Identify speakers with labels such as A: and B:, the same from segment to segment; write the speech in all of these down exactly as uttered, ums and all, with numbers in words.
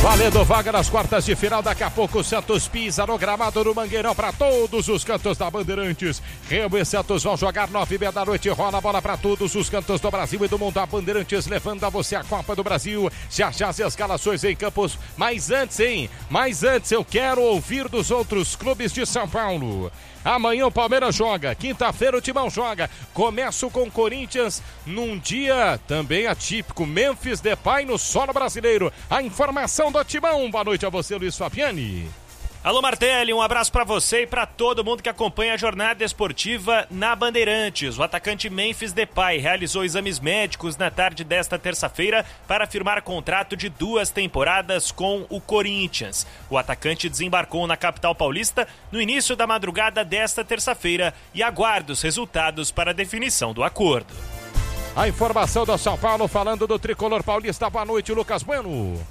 A: Valendo vaga nas quartas de final, daqui a pouco o Santos pisa no gramado do Mangueirão para todos os cantos da Bandeirantes. Remo e Santos vão jogar nove e meia da noite, rola a bola para todos os cantos do Brasil e do mundo. A Bandeirantes levando a você a Copa do Brasil. Já já as escalações em campos, mas antes, hein? Mas antes eu quero ouvir dos outros clubes de São Paulo. Amanhã o Palmeiras joga, quinta-feira o Timão joga. Começo com o Corinthians num dia também atípico. Memphis Depay no solo brasileiro. A informação do Timão. Boa noite a você, Luiz Fabiani.
B: Alô Martelli, um abraço para você e para todo mundo que acompanha a jornada esportiva na Bandeirantes. O atacante Memphis Depay realizou exames médicos na tarde desta terça-feira para firmar contrato de duas temporadas com o Corinthians. O atacante desembarcou na capital paulista no início da madrugada desta terça-feira e aguarda os resultados para a definição do acordo.
A: A informação do São Paulo falando do tricolor paulista. Boa noite, Lucas Bueno.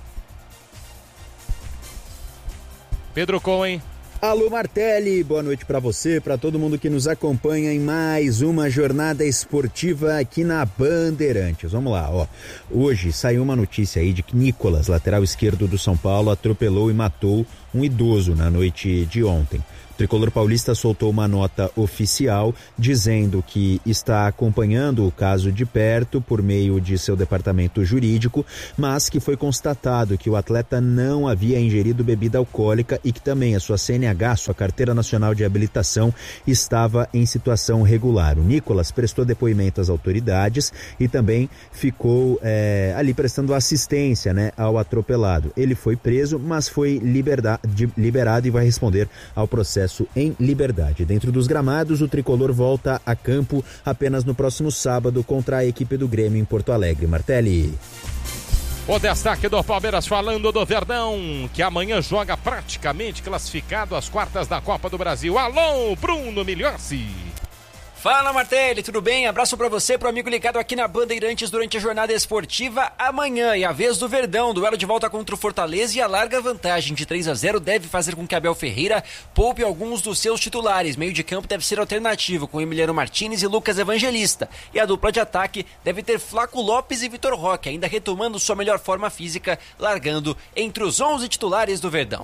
A: Pedro Cohen.
C: Alô Martelli, boa noite para você, para todo mundo que nos acompanha em mais uma jornada esportiva aqui na Bandeirantes. Vamos lá, ó. Hoje saiu uma notícia aí de que Nicolas, lateral esquerdo do São Paulo, atropelou e matou um idoso na noite de ontem. O tricolor paulista soltou uma nota oficial dizendo que está acompanhando o caso de perto por meio de seu departamento jurídico, mas que foi constatado que o atleta não havia ingerido bebida alcoólica e que também a sua C N H, sua Carteira Nacional de Habilitação, estava em situação regular. O Nicolas prestou depoimento às autoridades e também ficou é, ali prestando assistência, né, ao atropelado. Ele foi preso, mas foi liberda- de, liberado e vai responder ao processo em liberdade. Dentro dos gramados, o tricolor volta a campo apenas no próximo sábado contra a equipe do Grêmio em Porto Alegre. Martelli.
A: O destaque do Palmeiras falando do Verdão, que amanhã joga praticamente classificado às quartas da Copa do Brasil. Alô, Bruno Migliossi.
D: Fala Martelli, tudo bem? Abraço pra você, pro amigo ligado aqui na Bandeirantes durante a jornada esportiva. Amanhã é a vez do Verdão, duelo de volta contra o Fortaleza e a larga vantagem de três a zero deve fazer com que Abel Ferreira poupe alguns dos seus titulares. Meio de campo deve ser alternativo com Emiliano Martínez e Lucas Evangelista. E a dupla de ataque deve ter Flaco Lopes e Vitor Roque, ainda retomando sua melhor forma física, largando entre os onze titulares do Verdão.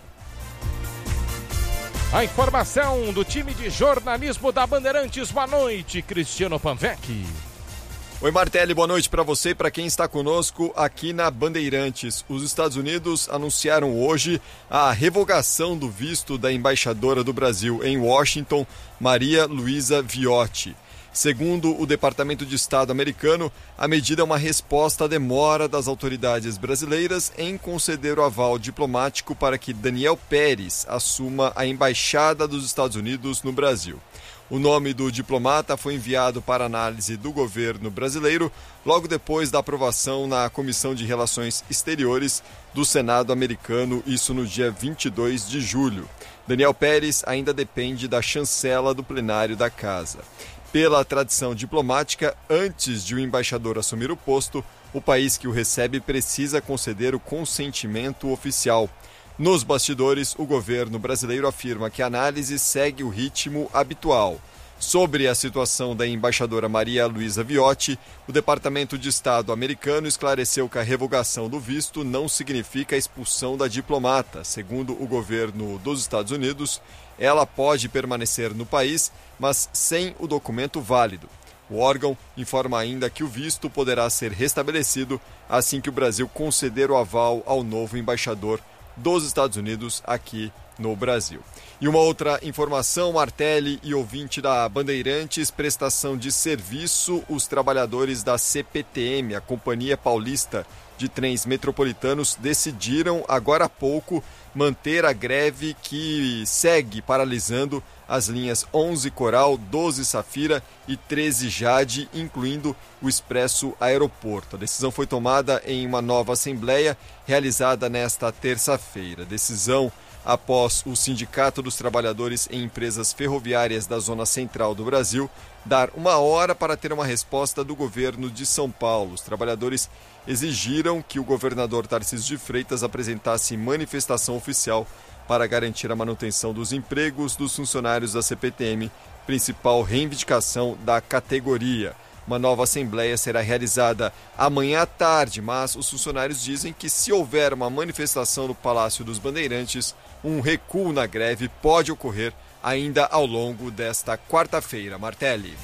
A: A informação do time de jornalismo da Bandeirantes. Boa noite, Cristiano Panvec.
E: Oi Martelli, boa noite para você e para quem está conosco aqui na Bandeirantes. Os Estados Unidos anunciaram hoje a revogação do visto da embaixadora do Brasil em Washington, Maria Luísa Viotti. Segundo o Departamento de Estado americano, a medida é uma resposta à demora das autoridades brasileiras em conceder o aval diplomático para que Daniel Pérez assuma a embaixada dos Estados Unidos no Brasil. O nome do diplomata foi enviado para análise do governo brasileiro logo depois da aprovação na Comissão de Relações Exteriores do Senado americano, isso no dia vinte e dois de julho. Daniel Pérez ainda depende da chancela do plenário da Casa. Pela tradição diplomática, antes de o embaixador assumir o posto, o país que o recebe precisa conceder o consentimento oficial. Nos bastidores, o governo brasileiro afirma que a análise segue o ritmo habitual. Sobre a situação da embaixadora Maria Luísa Viotti, o Departamento de Estado americano esclareceu que a revogação do visto não significa a expulsão da diplomata. Segundo o governo dos Estados Unidos, ela pode permanecer no país, mas sem o documento válido. O órgão informa ainda que o visto poderá ser restabelecido assim que o Brasil conceder o aval ao novo embaixador dos Estados Unidos aqui no Brasil. E uma outra informação, Martelli e ouvinte da Bandeirantes, prestação de serviço, os trabalhadores da C P T M, a Companhia Paulista de Trens Metropolitanos, decidiram agora há pouco manter a greve que segue paralisando as linhas onze Coral, doze Safira e treze Jade, incluindo o Expresso Aeroporto. A decisão foi tomada em uma nova assembleia realizada nesta terça-feira. Decisão após o Sindicato dos Trabalhadores em Empresas Ferroviárias da Zona Central do Brasil dar uma hora para ter uma resposta do governo de São Paulo. Os trabalhadores exigiram que o governador Tarcísio de Freitas apresentasse manifestação oficial para garantir a manutenção dos empregos dos funcionários da C P T M, principal reivindicação da categoria. Uma nova assembleia será realizada amanhã à tarde, mas os funcionários dizem que se houver uma manifestação no Palácio dos Bandeirantes, um recuo na greve pode ocorrer ainda ao longo desta quarta-feira. Martelli.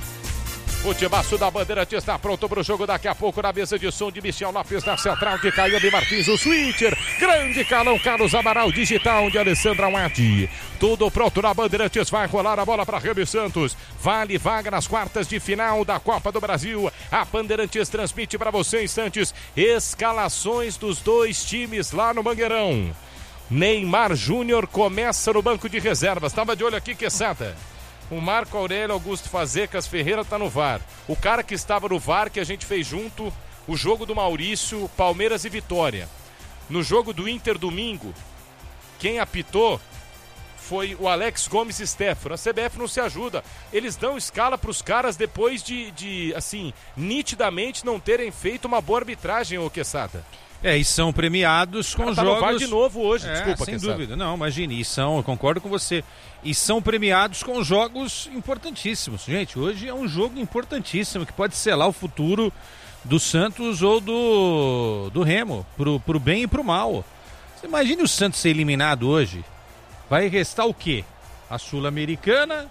A: O timaço da Bandeirante está pronto para o jogo daqui a pouco na mesa de som de Michel Lopes, na central de Caiane Martins, o switcher, grande Calão, Carlos Amaral, digital de Alessandra Wadi. Tudo pronto na Bandeirantes, vai rolar a bola para Remy Santos. Vale vaga nas quartas de final da Copa do Brasil. A Bandeirantes transmite para você em instantes escalações dos dois times lá no Mangueirão. Neymar Júnior começa no banco de reservas. Estava de olho aqui, Quesada. O Marco Aurélio Augusto Fazecas Ferreira está no V A R. O cara que estava no V A R, que a gente fez junto, o jogo do Maurício, Palmeiras e Vitória. No jogo do Inter domingo, quem apitou foi o Alex Gomes Stefano. A C B F não se ajuda. Eles dão escala para os caras depois de, de, assim, nitidamente não terem feito uma boa arbitragem, ô Quesada.
F: É, e são premiados com
A: tá
F: jogos...
A: no V A R de novo hoje,
F: é,
A: desculpa,
F: sem
A: Quesada.
F: dúvida. Não, imagine, e são, eu concordo com você. E são premiados com jogos importantíssimos. Gente, hoje é um jogo importantíssimo que pode selar o futuro do Santos ou do, do Remo, pro, pro bem e pro mal. Você imagine o Santos ser eliminado hoje. Vai restar o quê? A Sul-Americana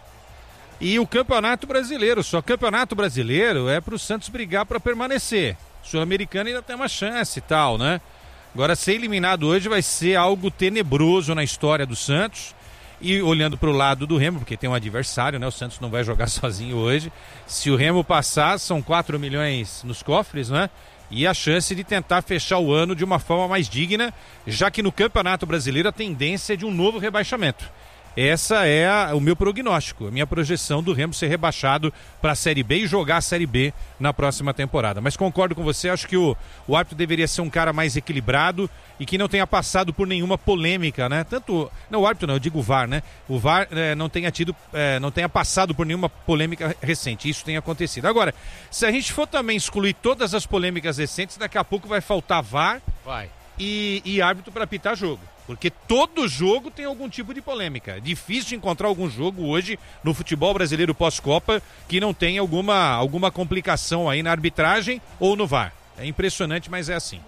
F: e o Campeonato Brasileiro. Só Campeonato Brasileiro é pro Santos brigar para permanecer. Sul-Americana ainda tem uma chance e tal, né? Agora, ser eliminado hoje vai ser algo tenebroso na história do Santos. E olhando para o lado do Remo, porque tem um adversário, né? O Santos não vai jogar sozinho hoje. Se o Remo passar, são quatro milhões nos cofres, né? E a chance de tentar fechar o ano de uma forma mais digna, já que no Campeonato Brasileiro a tendência é de um novo rebaixamento. Essa é a, o meu prognóstico, a minha projeção do Remo ser rebaixado para a Série B e jogar a Série B na próxima temporada. Mas concordo com você, acho que o, o árbitro deveria ser um cara mais equilibrado e que não tenha passado por nenhuma polêmica, né? Tanto, não o árbitro não, eu digo o V A R, né? O V A R é, não tenha tido, é, não tenha passado por nenhuma polêmica recente, isso tem acontecido. Agora, se a gente for também excluir todas as polêmicas recentes, daqui a pouco vai faltar V A R
A: vai.
F: E, e árbitro para apitar jogo. Porque todo jogo tem algum tipo de polêmica. Difícil encontrar algum jogo hoje no futebol brasileiro pós-Copa que não tenha alguma, alguma complicação aí na arbitragem ou no V A R. É impressionante, mas é assim.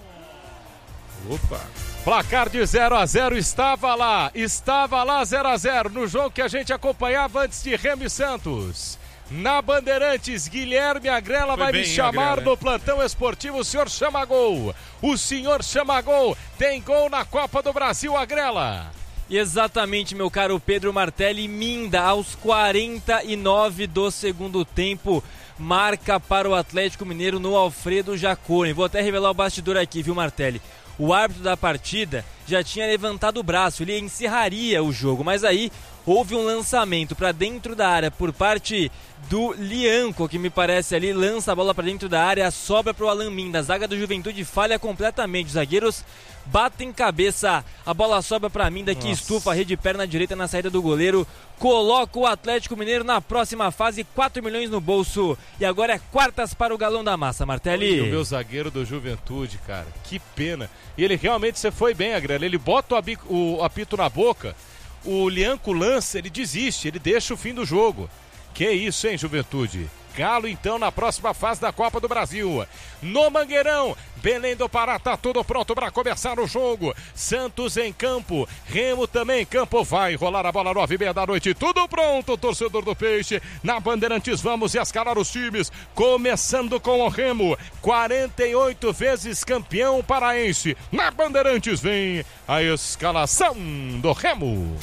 F: Opa!
A: Placar de zero a zero estava lá, estava lá zero a zero no jogo que a gente acompanhava antes de Remy Santos. Na Bandeirantes, Guilherme Agrela Foi vai bem, me chamar Agrela. No plantão esportivo. O senhor chama gol. O senhor chama gol. Tem gol na Copa do Brasil, Agrela.
G: Exatamente, meu caro Pedro Martelli. Minda aos quarenta e nove do segundo tempo. Marca para o Atlético Mineiro no Alfredo Jaconi. Vou até revelar o bastidor aqui, viu, Martelli? O árbitro da partida já tinha levantado o braço, ele encerraria o jogo, mas aí houve um lançamento para dentro da área por parte do Lianco, que me parece ali, lança a bola para dentro da área, sobra para o Alan Minda. A zaga do Juventude falha completamente, os zagueiros batem cabeça, a bola sobra para Minda, que Nossa. estufa a rede perna direita na saída do goleiro, coloca o Atlético Mineiro na próxima fase, quatro milhões no bolso, e agora é quartas para o galão da massa, Martelli.
A: O meu zagueiro do Juventude, cara, que pena. E ele realmente, você foi bem, Agrela, ele bota o, abico, o apito na boca, o Lianco lança, ele desiste, ele deixa o fim do jogo. Que isso, hein, Juventude? Galo, então, na próxima fase da Copa do Brasil. No Mangueirão, Belém do Pará, tá tudo pronto para começar o jogo. Santos em campo, Remo também em campo. Vai rolar a bola nove e meia da noite. Tudo pronto, torcedor do Peixe. Na Bandeirantes, vamos escalar os times. Começando com o Remo, quarenta e oito vezes campeão paraense. Na Bandeirantes vem a escalação do Remo.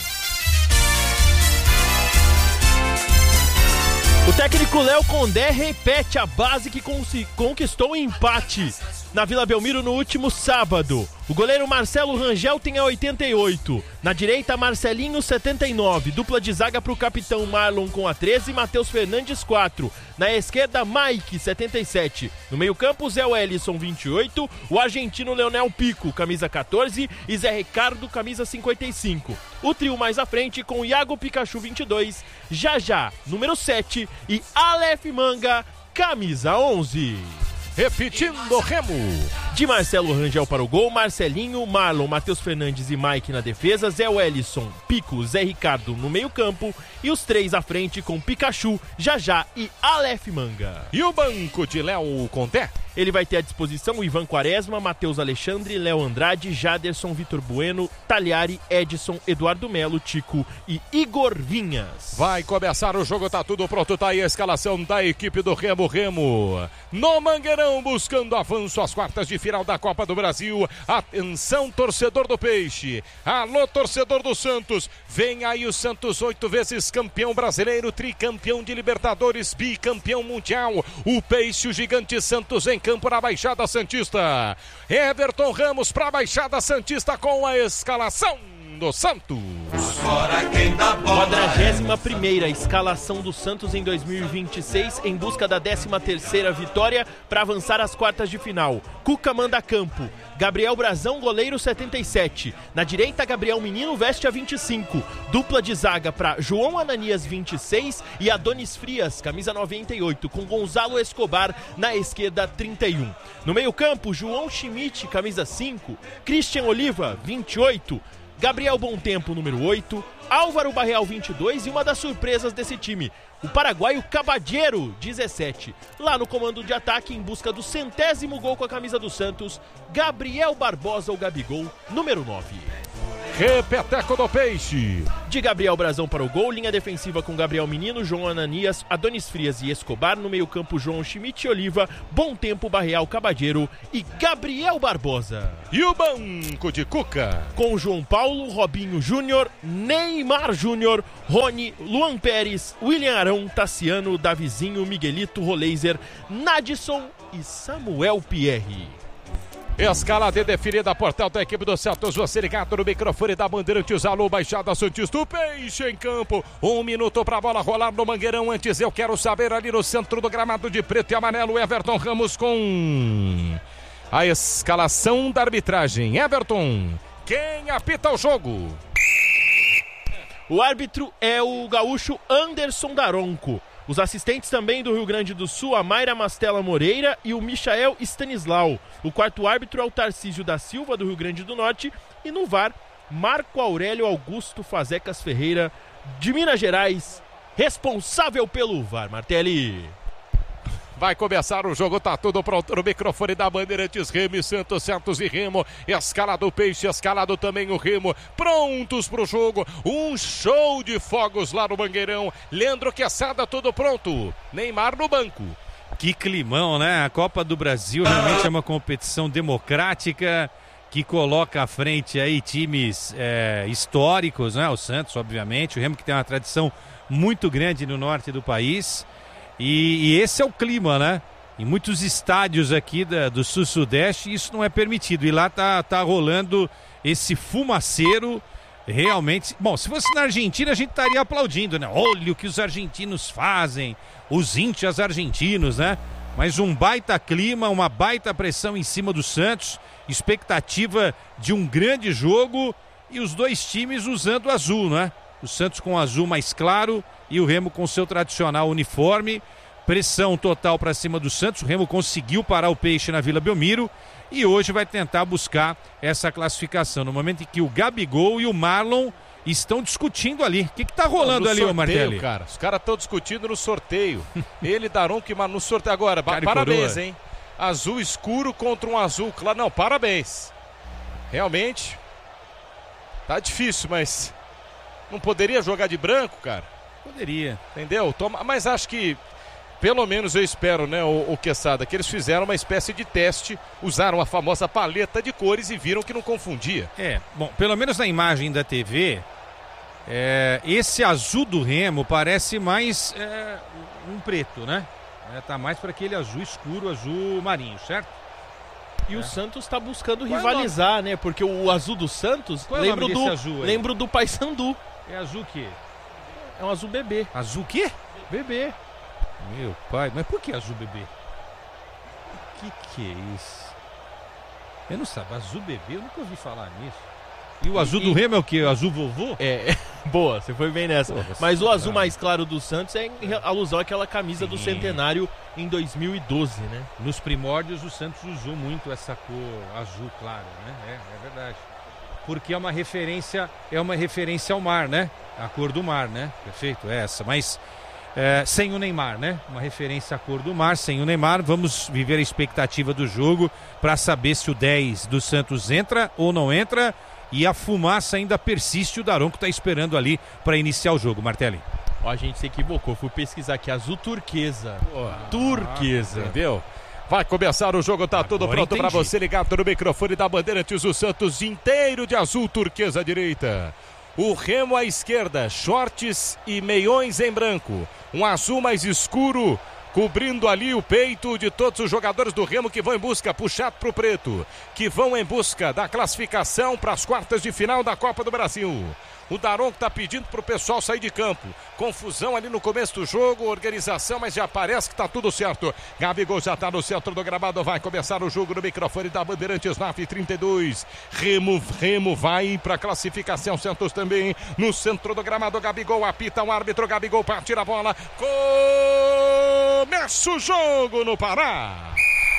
H: O técnico Léo Condé repete a base que conquistou o empate na Vila Belmiro no último sábado. O goleiro Marcelo Rangel tem a oitenta e oito. Na direita, Marcelinho, setenta e nove. Dupla de zaga para o capitão Marlon com a treze e Matheus Fernandes, quatro. Na esquerda, Mike, setenta e sete. No meio-campo, Zé Wellison, vinte e oito. O argentino Leonel Pico, camisa catorze. E Zé Ricardo, camisa cinquenta e cinco. O trio mais à frente com Iago Pikachu, vinte e dois. Jajá, número sete. E Aleph Manga, camisa onze.
A: Repetindo, Remo.
H: De Marcelo Rangel para o gol, Marcelinho, Marlon, Matheus Fernandes e Mike na defesa, Zé Wellison, Pico, Zé Ricardo no meio campo e os três à frente com Pikachu, Jajá e Aleph Manga.
A: E o banco de Léo Conté?
H: Ele vai ter à disposição o Ivan Quaresma, Matheus Alexandre, Léo Andrade, Jaderson, Vitor Bueno, Talhari, Edson, Eduardo Melo, Tico e Igor Vinhas.
A: Vai começar o jogo, tá tudo pronto, tá aí a escalação da equipe do Remo Remo. No Mangueirão, buscando avanço às quartas de final da Copa do Brasil. Atenção, torcedor do Peixe. Alô, torcedor do Santos. Vem aí o Santos, oito vezes campeão brasileiro, tricampeão de Libertadores, bicampeão mundial. O Peixe, o gigante Santos em campo na Baixada Santista. Everton Ramos para a Baixada Santista com a escalação do Santos.
H: quadragésima primeira escalação do Santos em dois mil e vinte e seis em busca da décima terceira vitória para avançar às quartas de final. Cuca manda campo. Gabriel Brazão, goleiro setenta e sete. Na direita, Gabriel Menino veste a vinte e cinco. Dupla de zaga para João Ananias, vinte e seis, e Adonis Frias, camisa noventa e oito, com Gonzalo Escobar na esquerda, trinta e um. No meio-campo, João Schmidt, camisa cinco. Christian Oliva, vinte e oito. Gabriel Bontempo, número oito, Álvaro Barreal, vinte e dois, e uma das surpresas desse time, o paraguaio Caballero, dezessete. Lá no comando de ataque, em busca do centésimo gol com a camisa do Santos, Gabriel Barbosa, o Gabigol, número nove.
A: Repeteco do Peixe.
H: De Gabriel Brazão para o gol, linha defensiva com Gabriel Menino, João Ananias, Adonis Frias e Escobar. No meio campo, João Schmidt e Oliva, Bontempo, Barreal, Caballero e Gabriel Barbosa.
A: E o banco de Cuca?
H: Com João Paulo, Robinho Júnior, Neymar Júnior, Rony, Luan Pérez, William Arão, Tassiano, Davizinho, Miguelito, Roleiser, Nadson e Samuel Pierre.
A: Escalada definida, portal da equipe do Santos, você ligado no microfone da Bandeirantes, alô, Baixada Santista, o Peixe em campo, um minuto pra bola rolar no Mangueirão. Antes eu quero saber ali no centro do gramado de preto e amarelo, Everton Ramos com a escalação da arbitragem. Everton, quem apita o jogo?
H: O árbitro é o gaúcho Anderson Daronco. Os assistentes também do Rio Grande do Sul, a Mayra Mastella Moreira e o Michael Stanislau. O quarto árbitro é o Tarcísio da Silva, do Rio Grande do Norte. E no V A R, Marco Aurélio Augusto Fazecas Ferreira, de Minas Gerais, responsável pelo V A R. Martelli.
A: Vai começar o jogo, tá tudo pronto no microfone da Bandeirantes. Remo e Santos, Santos e Remo. Escalado o Peixe, escalado também o Remo. Prontos pro jogo. Um show de fogos lá no Mangueirão. Leandro Quesada, tudo pronto. Neymar no banco.
F: Que climão, né? A Copa do Brasil realmente é uma competição democrática que coloca à frente aí times é, históricos, né? O Santos, obviamente. O Remo, que tem uma tradição muito grande no norte do país. E, e esse é o clima, né? Em muitos estádios aqui da, do sul-sudeste isso não é permitido. E lá tá, tá rolando esse fumaceiro realmente. Bom, se fosse na Argentina a gente estaria aplaudindo, né? Olha o que os argentinos fazem, os índios argentinos, né? Mas um baita clima, uma baita pressão em cima do Santos, expectativa de um grande jogo e os dois times usando azul, né? O Santos com azul mais claro e o Remo com seu tradicional uniforme. Pressão total para cima do Santos. O Remo conseguiu parar o Peixe na Vila Belmiro e hoje vai tentar buscar essa classificação. No momento em que o Gabigol e o Marlon estão discutindo ali. O que está rolando
A: no
F: ali,
A: sorteio,
F: ô Martelli?
A: Cara, os caras estão discutindo no sorteio. Ele, Daronco e Marlon no sorteio. Agora,
F: Cara
A: parabéns, hein? Azul escuro contra um azul claro. Não, parabéns. Realmente, tá difícil, mas não poderia jogar de branco, cara?
F: Poderia.
A: Entendeu? Toma, mas acho que, pelo menos eu espero, né, o, o Quesada, que eles fizeram uma espécie de teste, usaram a famosa paleta de cores e viram que não confundia.
F: É, bom, pelo menos na imagem da T V, é, esse azul do Remo parece mais é, um preto, né? É, tá mais para aquele azul escuro, azul marinho, certo?
H: E
F: é.
H: o Santos tá buscando
F: Qual
H: rivalizar, é né? Porque o azul do Santos,
F: Qual
H: lembro,
F: é o
H: do,
F: nome desse azul aí?
H: lembro do Paysandu.
F: É azul o quê?
H: É um azul bebê.
F: Azul o quê?
H: Bebê.
F: Meu pai, mas por que azul bebê? O que que é isso? Eu não sei, azul bebê, eu nunca ouvi falar nisso. E o azul
H: e,
F: do Remo é o quê? O azul vovô?
H: É, boa, você foi bem nessa.
F: Pô,
H: Mas o azul
F: tá.
H: mais claro do Santos é em alusão àquela camisa Sim. do Centenário em dois mil e doze, né?
F: Nos primórdios o Santos usou muito essa cor azul claro, né? É, é verdade. Porque é uma referência, é uma referência ao mar, né? A cor do mar, né? Perfeito, é essa. Mas é, sem o Neymar, né? Uma referência à cor do mar, sem o Neymar. Vamos viver a expectativa do jogo para saber se o dez do Santos entra ou não entra. E a fumaça ainda persiste, o Daronco está esperando ali para iniciar o jogo, Martelli.
H: Ó, a gente se equivocou, fui pesquisar aqui, azul turquesa. Pô, turquesa.
A: Entendeu? Vai começar o jogo, tá Agora tudo pronto para você ligado no microfone da Bandeirantes, o Santos inteiro de azul turquesa à direita. O Remo à esquerda, shorts e meiões em branco. Um azul mais escuro, cobrindo ali o peito de todos os jogadores do Remo que vão em busca, puxado para o preto, que vão em busca da classificação para as quartas de final da Copa do Brasil. O Daronco está pedindo para o pessoal sair de campo. Confusão ali no começo do jogo, organização, mas já parece que está tudo certo. Gabigol já está no centro do gramado, vai começar o jogo no microfone da Bandeirantes, nove e trinta e dois. Remo, Remo vai para a classificação, Santos também no centro do gramado. Gabigol apita o árbitro, Gabigol parte a bola. Começa o jogo no Pará.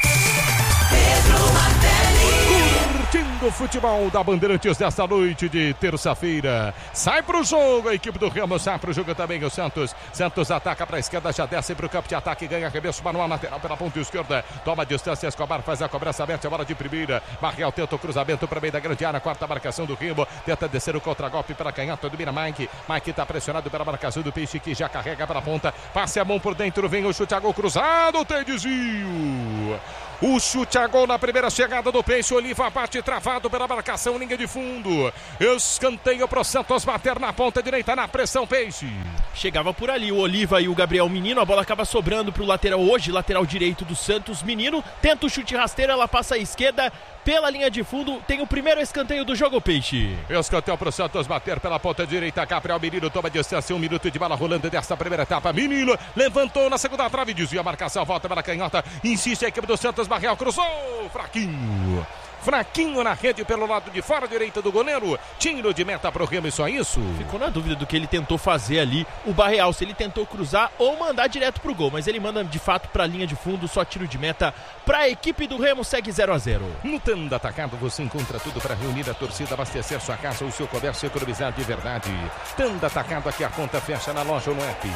A: Pedro Martelli. Curtindo o futebol da Bandeirantes desta noite de terça-feira. Sai pro jogo a equipe do Remo, sai pro jogo também o Santos. Santos ataca pra esquerda, já desce pro campo de ataque, ganha arremesso manual lateral pela ponta esquerda. Toma a distância, Escobar faz a cobrança, mete a bola de primeira. Barreal tenta o cruzamento para meio da grande área, quarta marcação do Remo. Tenta descer o contragolpe pela canhota, domina Mike. Mike tá pressionado pela marcação do Peixe, que já carrega para a ponta. Passe a mão por dentro, vem o chute a gol cruzado, tem desvio. O chute a gol na primeira chegada do Peixe. Oliva bate travado pela marcação, linha de fundo. Escanteio pro Santos bater na ponta direita, na pressão, Peixe.
H: Chegava por ali o Oliva e o Gabriel Menino. A bola acaba sobrando pro lateral hoje, lateral direito do Santos. Menino tenta o chute rasteiro, ela passa à esquerda. Pela linha de fundo, tem o primeiro escanteio do jogo, Peixe.
A: Escanteio pro Santos bater pela ponta direita. Gabriel Menino toma distância, um minuto de bola rolando desta primeira etapa. Menino levantou na segunda trave, desvia a marcação, volta para a canhota. Insiste a equipe do Santos, Barreal cruzou, fraquinho. Fraquinho na rede pelo lado de fora, direita do goleiro. Tiro de meta pro Remo, e só isso.
H: Ficou na dúvida do que ele tentou fazer ali, o Barreal, se ele tentou cruzar ou mandar direto pro gol. Mas ele manda de fato pra linha de fundo, só tiro de meta pra equipe do Remo, segue zero a zero.
A: No Tanda Atacado você encontra tudo para reunir a torcida, abastecer sua casa ou seu comércio e economizar de verdade. Tanda Atacado, aqui a conta fecha na loja ou no app.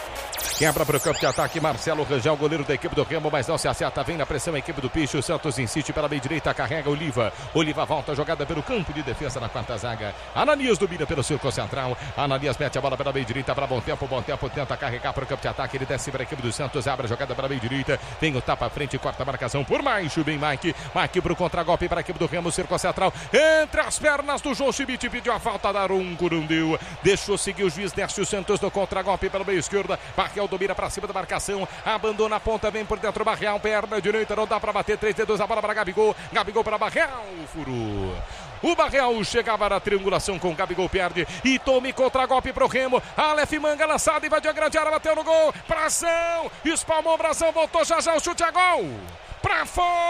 A: Quebra para o campo de ataque, Marcelo Rangel, goleiro da equipe do Remo, mas não se acerta, vem na pressão a equipe do Peixe, o Santos insiste pela meia direita, carrega Oliva, Oliva volta, jogada pelo campo de defesa na quarta zaga, Ananias domina pelo círculo central, Ananias mete a bola pela meia direita para Bom Tempo, Bom Tempo tenta carregar para o campo de ataque, ele desce para a equipe do Santos, abre a jogada pela meia direita, vem o tapa à frente, corta a marcação por baixo, bem Mike, Mike para o contragolpe para a equipe do Remo, círculo central, entre as pernas do João Schmidt, pediu a falta, Daronco não deu, deixou seguir o juiz, desce o Santos no contragolpe pela meia esquerda, Barreal domina para cima da marcação, abandona a ponta, vem por dentro, Barreal, perna direita, não dá para bater, três dedos, a bola para Gabigol, Gabigol para Barreal, furou. O Barreal chegava na triangulação com o Gabigol, perde e tome contra-golpe pro Remo, Aleph Manga lançado, invadiu a grande área, bateu no gol, Bração, espalmou o Bração, voltou já já o chute a gol, pra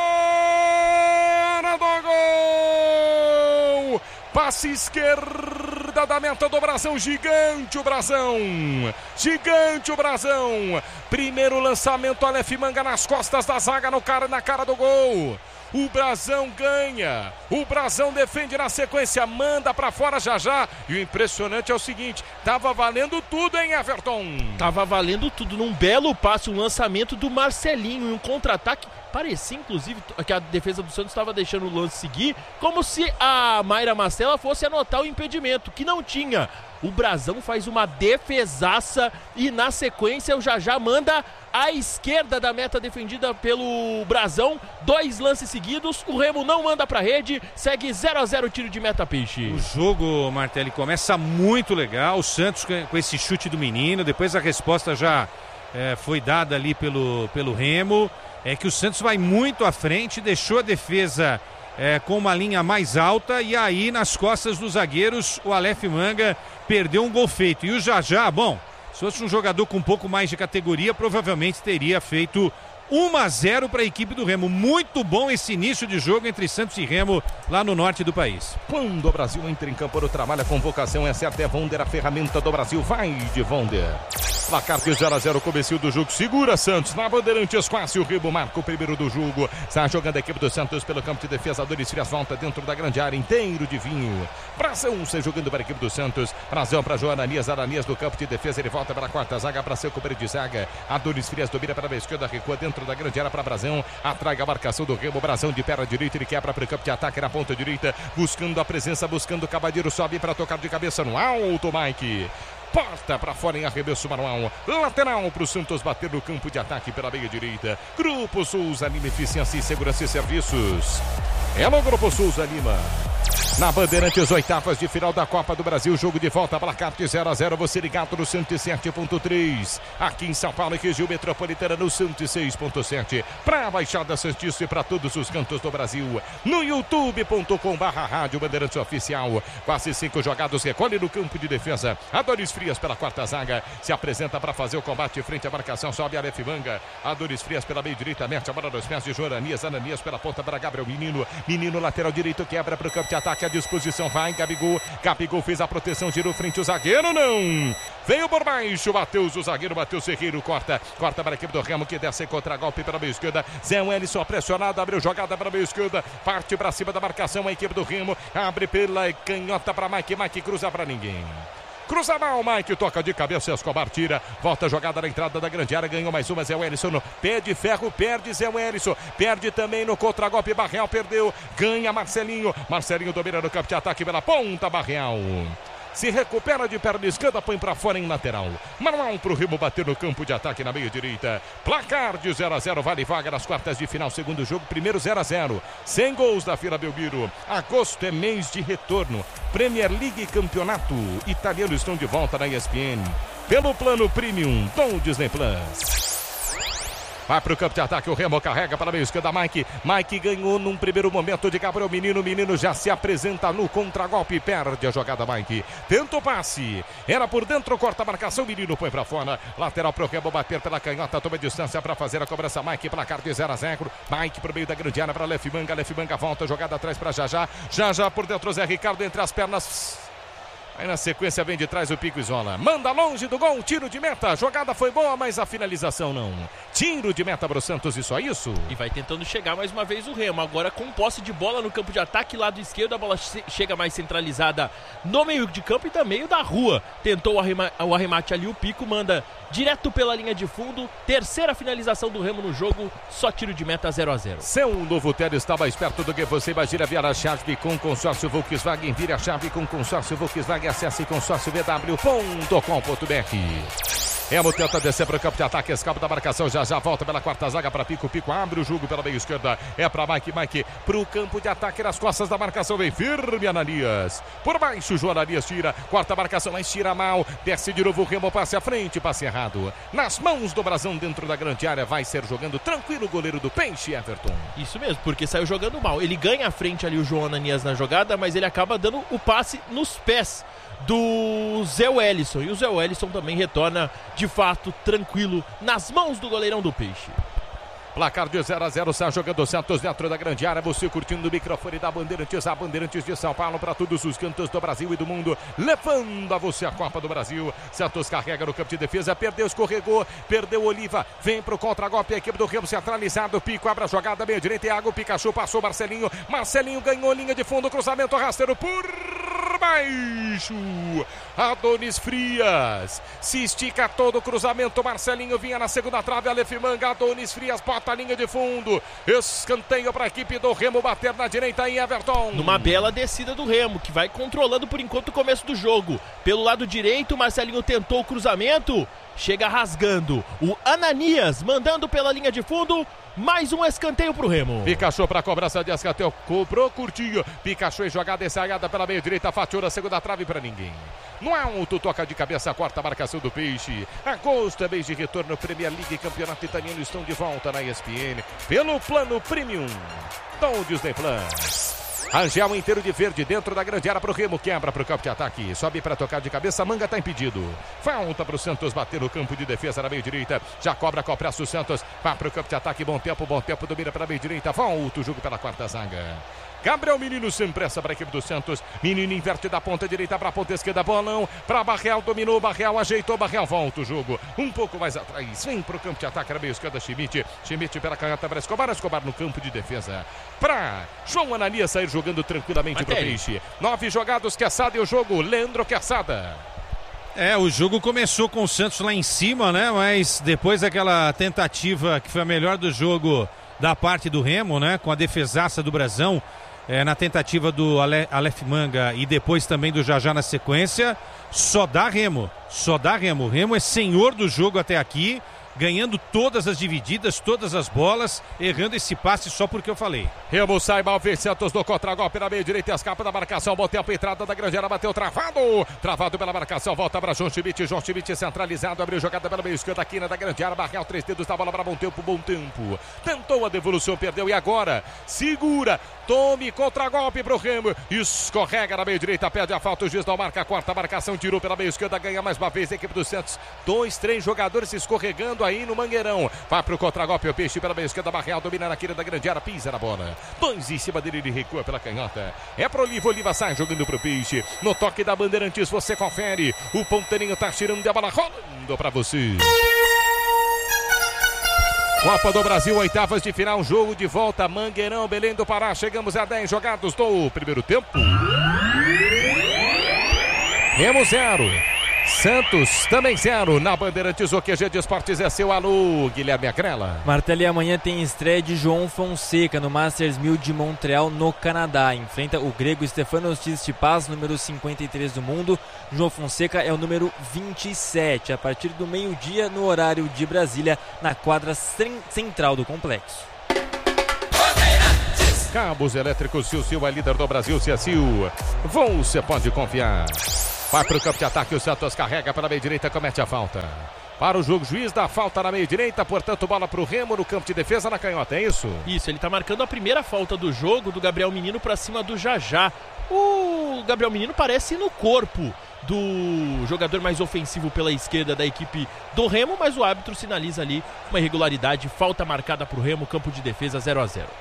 A: fora do gol, passe esquerda da meta do Brasão, gigante o Brasão, gigante o Brasão, primeiro lançamento, Aleph Manga nas costas da zaga, no cara, na cara do gol, o Brasão ganha, o Brasão defende na sequência, manda pra fora já já, e o impressionante é o seguinte, tava valendo tudo, hein, Everton?
H: Tava valendo tudo, num belo passe, um lançamento do Marcelinho, e um contra-ataque. Parecia, inclusive, que a defesa do Santos estava deixando o lance seguir, como se a Mayra Mastella fosse anotar o impedimento, que não tinha. O Brasão faz uma defesaça e, na sequência, o Jajá manda à esquerda da meta defendida pelo Brasão. Dois lances seguidos, o Remo não manda pra rede, segue zero a zero tiro de meta, Peixe.
F: O jogo, Martelli, começa muito legal, o Santos com esse chute do menino, depois a resposta já é, foi dada ali pelo, pelo Remo. É que o Santos vai muito à frente, deixou a defesa é, com uma linha mais alta e aí nas costas dos zagueiros o Aleph Manga perdeu um gol feito. E o Jajá, bom, se fosse um jogador com um pouco mais de categoria, provavelmente teria feito um a zero para a equipe do Remo. Muito bom esse início de jogo entre Santos e Remo lá no norte do país.
A: Quando o Brasil entra em campo, trabalha a convocação, é certa, é Vonder, a ferramenta do Brasil, vai de Vonder. Placar de zero a zero, comecinho do jogo, segura Santos, na Bandeirantes, quase o Remo marca o primeiro do jogo. Está jogando a equipe do Santos pelo campo de defesa, Donis Frias volta dentro da grande área, inteiro de vinho. Brasil, sai jogando para a equipe do Santos, Brasil para João Ananias, Ananias do campo de defesa, ele volta para a quarta zaga, para seu companheiro de zaga. Adonis Frias domina para a esquerda, recua dentro da grande área para Brasão, atrai a marcação do Remo, Brasão de perna direita, ele quebra para o campo de ataque na ponta direita, buscando a presença, buscando o Cavadeiro, sobe para tocar de cabeça no alto, Mike. Porta para fora em arremesso manual. Lateral para o Santos bater no campo de ataque pela meia direita. Grupo Souza Lima, eficiência e segurança e serviços. É no Grupo Souza Lima. Na Bandeirantes, oitavas de final da Copa do Brasil, jogo de volta, placar de zero a zero, você ligado no cento e sete ponto três. Aqui em São Paulo e região metropolitana no cento e seis ponto sete. Para a Baixada Santista e para todos os cantos do Brasil. No youtube ponto com barra rádio Bandeirantes Oficial. Quase cinco jogados, recolhe no campo de defesa. Adonis Frias pela quarta zaga, se apresenta para fazer o combate frente à marcação, sobe a Aleph Manga. Adonis Frias pela meia direita, mete a bola nos pés de Joranias, Ananias pela ponta para Gabriel Menino. Menino lateral direito, quebra para o campo de ataque. A disposição vai, Gabigol, Gabigol fez a proteção, girou frente o zagueiro, não, veio por baixo, bateu o zagueiro, bateu o Serreiro, corta, corta para a equipe do Remo, que desce contra golpe pela meia esquerda, Zé Wellison pressionado, abriu jogada para a meia esquerda, parte para cima da marcação, a equipe do Remo, abre pela canhota para Mike, Mike cruza para ninguém. Cruza mal, Mike, toca de cabeça, Escobar tira, volta a jogada na entrada da grande área, ganhou mais uma, Zé Wellison, no pé de ferro, perde Zé Wellison, perde também no contra-golpe, Barreal perdeu, ganha Marcelinho, Marcelinho domina no campo de ataque pela ponta, Barreal. Se recupera de perna esquerda, põe para fora em lateral. Manual para o Remo bater no campo de ataque na meia direita. Placar de zero a zero, vale vaga nas quartas de final. Segundo jogo, primeiro zero a zero. Sem gols da Vila Belmiro. Agosto é mês de retorno. Premier League e Campeonato Italiano estão de volta na E S P N. Pelo plano Premium do Disney Plus. Vai para o campo de ataque, o Remo carrega para a meia esquerda, Mike. Mike ganhou num primeiro momento de Gabriel Menino. Menino já se apresenta no contragolpe, perde a jogada, Mike. Tenta o passe, era por dentro, corta a marcação, Menino põe para fora. Lateral para o Remo bater pela canhota, toma distância para fazer a cobrança, Mike, placar de zero a zero. Mike para o meio da grande área para Aleph Manga, Aleph Manga volta, jogada atrás para Jajá. Jajá por dentro, Zé Ricardo entre as pernas. Aí na sequência vem de trás o Pico Isola. Manda longe do gol, tiro de meta. A jogada foi boa, mas a finalização não. Tiro de meta para o Santos e só isso.
H: E vai tentando chegar mais uma vez o Remo. Agora com posse de bola no campo de ataque, lado esquerdo. A bola chega mais centralizada no meio de campo e também meio da rua. Tentou o, arrema o arremate ali, o Pico manda direto pela linha de fundo. Terceira finalização do Remo no jogo. Só tiro de meta zero a zero.
A: Seu novo Tele está mais perto do que você imagina. Vira a chave com consórcio Volkswagen. Vira a chave com consórcio Volkswagen. Acesse consórcio v w ponto com ponto b r. Remo tenta descer para o campo de ataque, escapa da marcação, já já volta pela quarta zaga para Pico, Pico abre o jogo pela meia esquerda, é para Mike, Mike para o campo de ataque nas costas da marcação, vem firme Ananias, por baixo João Ananias tira, quarta marcação, mas tira mal, desce de novo o Remo, passe à frente, passe errado, nas mãos do Brasão dentro da grande área, vai ser jogando tranquilo o goleiro do Peixe, Everton.
H: Isso mesmo, porque saiu jogando mal, ele ganha à frente ali o João Ananias na jogada, mas ele acaba dando o passe nos pés do Zé Wellison, e o Zé Wellison também retorna de fato tranquilo nas mãos do goleirão do Peixe.
A: Placar de zero a zero, está jogando o Santos dentro da grande área, você curtindo o microfone da Bandeirantes, a Bandeirantes de São Paulo para todos os cantos do Brasil e do mundo, levando a você a Copa do Brasil. Santos carrega no campo de defesa, perdeu, escorregou, perdeu Oliva, vem pro contra-golpe, a equipe do Remo centralizado, Pico abre a jogada, meio direita, Iago, Pikachu passou Marcelinho, Marcelinho ganhou linha de fundo, cruzamento rasteiro por baixo, Adonis Frias, se estica todo o cruzamento, Marcelinho vinha na segunda trave, Aleph Manga, Adonis Frias, bota a linha de fundo, escanteio para a equipe do Remo bater na direita em Everton.
H: Numa bela descida do Remo, que vai controlando por enquanto o começo do jogo. Pelo lado direito, Marcelinho tentou o cruzamento, chega rasgando o Ananias, mandando pela linha de fundo, mais um escanteio pro Remo.
A: Pikachu para a cobrança de escanteio, cobrou curtinho, Pikachu em jogada ensaiada pela meia direita, fatiou na segunda trave para ninguém. No alto, toca de cabeça, quarta marcação do Peixe. Agosto é mês de retorno, Premier League e Campeonato Italiano estão de volta na E S P N, pelo plano Premium do Disney Plus. Rangel inteiro de verde dentro da grande área pro Remo, quebra pro campo de ataque, sobe para tocar de cabeça, Manga tá impedido. Falta pro Santos bater no campo de defesa na meia direita, já cobra com o pressa o Santos, vai pro campo de ataque, bom tempo, bom tempo, domina para a meia direita, volta o jogo pela quarta zaga. Gabriel Menino sem pressa para a equipe do Santos. Menino inverte da ponta direita para a ponta esquerda. Bolão para Barreal. Dominou Barreal. Ajeitou Barreal. Volta o jogo. Um pouco mais atrás. Vem para o campo de ataque. Na meia esquerda Schmidt. Schmidt pela canhota para Escobar. Escobar no campo de defesa. Para João Ananias sair jogando tranquilamente para o Peixe. Nove jogados. Quesada e o jogo. Leandro Quesada.
F: É, o jogo começou com o Santos lá em cima, né? Mas depois daquela tentativa que foi a melhor do jogo da parte do Remo, né? Com a defesaça do Brasão. É, na tentativa do Ale, Aleph Manga e depois também do Jajá na sequência, só dá Remo, só dá Remo. O Remo é senhor do jogo até aqui, ganhando todas as divididas, todas as bolas, errando esse passe só porque eu falei.
A: Remo sai mal, vem Santos no contra-golpe na meia direita e escapa da marcação, bom tempo, entrada da grande área, bateu travado, travado pela marcação, volta para João Schmidt, João Schmidt centralizado, abriu jogada pela meia esquerda, aqui na da grande área, Barreal, três dedos da bola para bom tempo, bom tempo, tentou a devolução, perdeu e agora, segura, tome contra-golpe pro Remo, escorrega na meia direita, perde a falta, o juiz não marca, a quarta marcação, tirou pela meia esquerda, ganha mais uma vez a equipe do Santos, dois, três jogadores se escorregando aí no Mangueirão, vai pro contra-golpe, o Peixe pela meia esquerda, Barreal domina na quina da grande área, pisa na bola, dois em cima dele, ele recua pela canhota, é pro Oliva, Oliva sai jogando pro Peixe, no toque da Bandeirantes você confere, o ponteirinho tá tirando a bola, rolando pra você. Copa do Brasil, oitavas de final, jogo de volta, Mangueirão, Belém do Pará, chegamos a dez jogados do primeiro tempo. Remo zero, Santos também zero, na Bandeirantes, o Q G de Esportes é seu, alô, Guilherme Agrela.
G: Martelo, amanhã tem estreia de João Fonseca no Masters mil de Montreal, no Canadá. Enfrenta o grego Stefanos Tsitsipas, número cinquenta e três do mundo. João Fonseca é o número vinte e sete, a partir do meio-dia, no horário de Brasília, na quadra central do complexo.
A: Cabos elétricos, Sil Sil é líder do Brasil, se é Sil, você pode confiar. Vai para o campo de ataque, o Santos carrega pela meia direita, comete a falta. Para o jogo, juiz dá falta na meia direita, portanto bola para o Remo no campo de defesa na canhota, é isso?
H: Isso, ele está marcando a primeira falta do jogo do Gabriel Menino para cima do Jajá. O Gabriel Menino parece ir no corpo do jogador mais ofensivo pela esquerda da equipe do Remo, mas o árbitro sinaliza ali uma irregularidade, falta marcada para o Remo, campo de defesa zero a zero.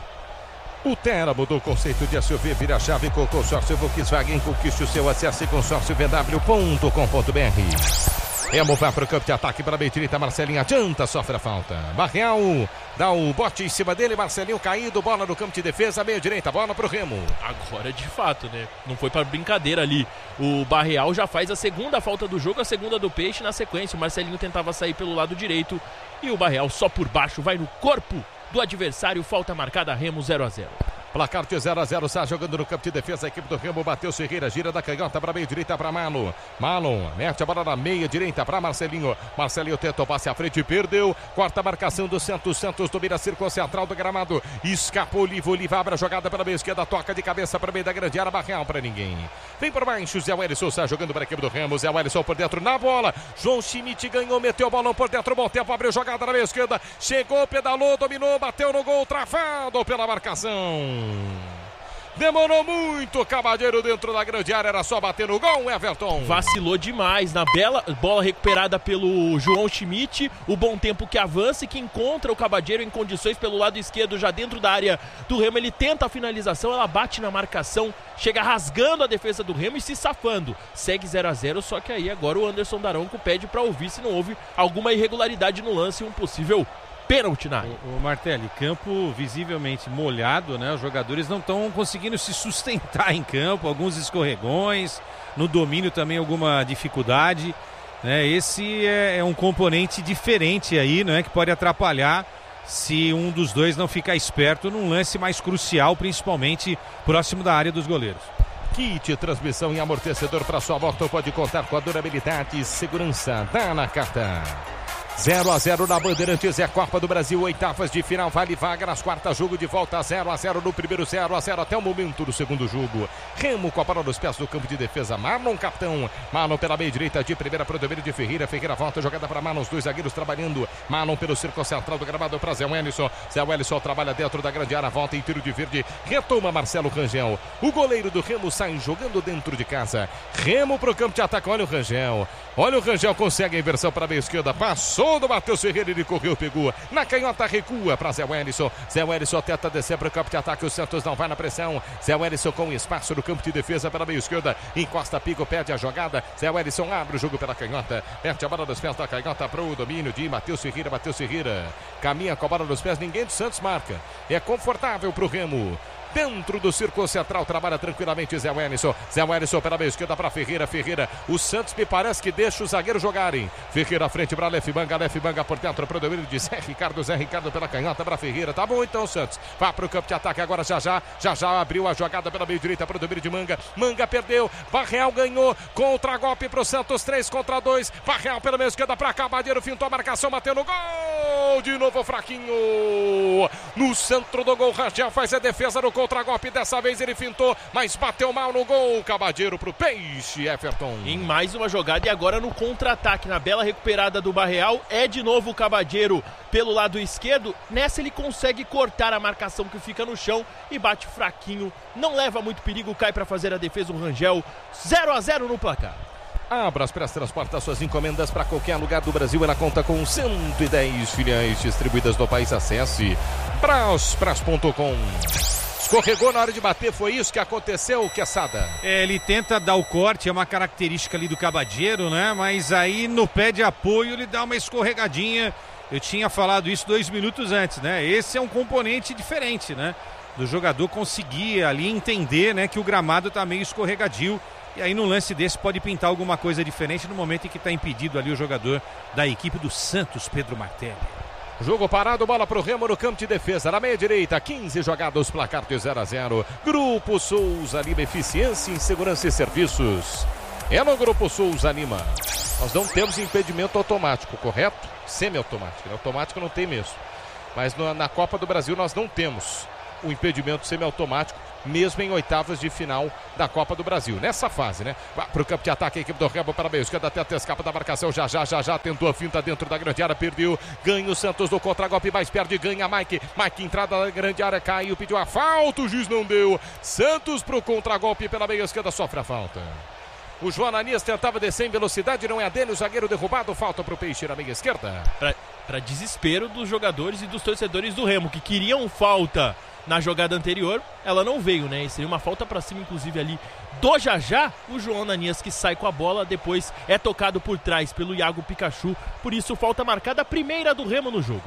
A: O Terra mudou o conceito de S U V, vira a chave com o consórcio Volkswagen, conquiste o seu acesso em consórcio v w ponto com ponto b r. Remo vai para o campo de ataque para a meia direita, Marcelinho adianta, sofre a falta. Barreal dá o bote em cima dele, Marcelinho caído, bola no campo de defesa, meia direita, bola para o Remo.
H: Agora de fato, né? Não foi para brincadeira ali. O Barreal já faz a segunda falta do jogo, a segunda do Peixe na sequência. O Marcelinho tentava sair pelo lado direito e o Barreal só por baixo vai no corpo do adversário, falta marcada, Remo zero a zero.
A: Placar de zero a zero, está jogando no campo de defesa, a equipe do Remo, bateu Ferreira, gira da canhota para a meia direita para Malo. Malo mete a bola na meia direita para Marcelinho. Marcelinho tentou passe à frente, perdeu. Quarta marcação do Santos, Santos domina a círculo central do gramado. Escapou Oliva, Oliva abre a jogada pela meia esquerda, toca de cabeça para a meia da grande área, Barreal para ninguém. Vem por baixo, Zé Wellison está jogando para a equipe do Remo, Zé Wellison por dentro na bola. João Schmidt ganhou, meteu o bolão por dentro, bom tempo, abriu jogada na meia esquerda. Chegou, pedalou, dominou, bateu no gol, travado pela marcação. Demorou muito, Cabadeiro dentro da grande área, era só bater no gol, Everton.
H: Vacilou demais, na bela bola recuperada pelo João Schmidt, o bom tempo que avança e que encontra o Cabadeiro em condições pelo lado esquerdo, já dentro da área do Remo, ele tenta a finalização, ela bate na marcação, chega rasgando a defesa do Remo e se safando, segue zero a zero, só que aí agora o Anderson Daronco pede para ouvir se não houve alguma irregularidade no lance e um possível pênalti na área.
F: O, o Martelli, campo visivelmente molhado, né? Os jogadores não estão conseguindo se sustentar em campo, alguns escorregões, no domínio também alguma dificuldade, né? Esse é, é um componente diferente aí, né? Que pode atrapalhar se um dos dois não ficar esperto num lance mais crucial, principalmente próximo da área dos goleiros.
A: Kit, transmissão e amortecedor para sua moto, pode contar com a durabilidade e segurança da Nakata. zero a zero na Bandeirantes, é Copa do Brasil, oitavas de final, vale vaga nas quartas, jogo de volta, zero a zero no primeiro, zero a zero até o momento do segundo jogo. Remo com a bola nos pés do campo de defesa, Marlon capitão, Marlon pela meia direita de primeira para o domínio de Ferreira, Ferreira volta, jogada para Marlon, os dois zagueiros trabalhando, Marlon pelo círculo central do gramado para Zé Wellison, Zé Wellison trabalha dentro da grande área, volta em tiro de verde, retoma Marcelo Rangel, o goleiro do Remo sai jogando dentro de casa, Remo pro campo de ataque, olha o Rangel, olha o Rangel, consegue a inversão para a meia esquerda, passou do Matheus Ferreira, ele correu, pegou, na canhota recua para Zé Wellison, Zé Wellison tenta descer para o campo de ataque, o Santos não vai na pressão, Zé Wellison com espaço no campo de defesa pela meia esquerda, encosta Pico, perde a jogada, Zé Wellison abre o jogo pela canhota, perde a bola dos pés da canhota para o domínio de Matheus Ferreira, Matheus Ferreira caminha com a bola nos pés, ninguém do Santos marca, é confortável para o Remo. Dentro do círculo central, trabalha tranquilamente Zé Wellison. Zé Wellison pela meia esquerda para Ferreira. Ferreira, o Santos me parece que deixa os zagueiros jogarem. Ferreira à frente para Aleph Manga. Aleph Manga por dentro para o domínio de Zé Ricardo. Zé Ricardo pela canhota para Ferreira. Tá bom então, Santos. Vá para o campo de ataque agora já já. Já já abriu a jogada pela meia direita para o domínio de Manga. Manga perdeu. Barreal ganhou. Contra-golpe para o Santos. três contra dois. Barreal pela meia esquerda para Cabadeiro. Fintou a marcação. Bateu no gol. De novo fraquinho. No centro do gol. Rangel faz a defesa no contra-golpe, dessa vez ele fintou, mas bateu mal no gol, Cabadeiro pro Peixe, Everton.
H: Em mais uma jogada e agora no contra-ataque, na bela recuperada do Barreal, é de novo o Cabadeiro pelo lado esquerdo, nessa ele consegue cortar a marcação que fica no chão e bate fraquinho, não leva muito perigo, cai para fazer a defesa o Rangel, zero a zero no placar.
A: Abra as Press transporta suas encomendas para qualquer lugar do Brasil. Ela conta com cento e dez filiais distribuídas no país. Acesse braspress ponto com. Escorregou na hora de bater, foi isso que aconteceu, Quesada?
F: É, ele tenta dar o corte, é uma característica ali do Cabadeiro, né? Mas aí no pé de apoio ele dá uma escorregadinha. Eu tinha falado isso dois minutos antes, né? Esse é um componente diferente, né? Do jogador conseguir ali entender, né? Que o gramado tá meio escorregadio. E aí no lance desse pode pintar alguma coisa diferente no momento em que está impedido ali o jogador da equipe do Santos, Pedro Martelli.
A: Jogo parado, bola pro Remo no campo de defesa, na meia direita, quinze jogados, placar de zero a zero. Grupo Souza Lima, eficiência em segurança e serviços. É no Grupo Souza Lima. Nós não temos impedimento automático, correto? Semi-automático, automático não tem mesmo. Mas no, na Copa do Brasil nós não temos o impedimento semi-automático, mesmo em oitavas de final da Copa do Brasil. Nessa fase, né? Vai pro campo de ataque, a equipe do Remo para a meia esquerda, até escapa da marcação, já já, já já, tentou a finta dentro da grande área, perdeu, ganha o Santos do contra-golpe, mais perde, ganha Mike, Mike entrada na grande área, caiu, pediu a falta, o juiz não deu, Santos pro contra-golpe pela meia esquerda, sofre a falta. O João Ananias tentava descer em velocidade, não é dele, o zagueiro derrubado, falta pro Peixe na meia esquerda.
H: Para desespero dos jogadores e dos torcedores do Remo, que queriam falta na jogada anterior, ela não veio, né? E seria uma falta para cima, inclusive ali do Jajá, o João Ananias que sai com a bola, depois é tocado por trás pelo Iago Pikachu, por isso falta marcada, a primeira do Remo no jogo.